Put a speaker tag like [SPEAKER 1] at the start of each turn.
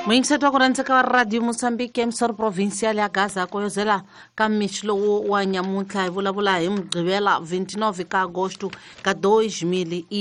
[SPEAKER 1] Moingisetwa kurantseka wa Radio Mozambique emisoro provincial ya Gaza koyozela ka mixilo wa nyamuntlha hi vulavula hi Mugqivela 29 ka Agosto ka 2000